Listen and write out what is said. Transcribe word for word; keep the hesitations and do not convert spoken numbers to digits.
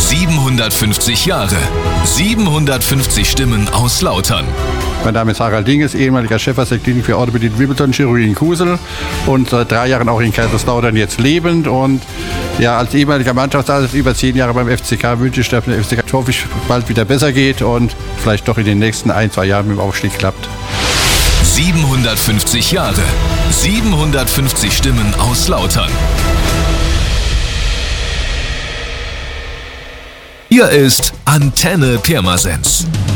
siebenhundertfünfzig Jahre, siebenhundertfünfzig Stimmen aus Lautern. Mein Name ist Harald Dinges, ehemaliger Chefarzt der Klinik für Orthopädie Wirbelsäulenchirurgie in Kusel und seit drei Jahren auch in Kaiserslautern jetzt lebend. Und ja, als ehemaliger Mannschaftsarzt über zehn Jahre beim F C K wünsche ich, dass der F C K hoffe ich bald wieder besser geht und vielleicht doch in den nächsten ein, zwei Jahren mit dem Aufstieg klappt. siebenhundertfünfzig Jahre, siebenhundertfünfzig Stimmen aus Lautern. Hier ist Antenne Pirmasens.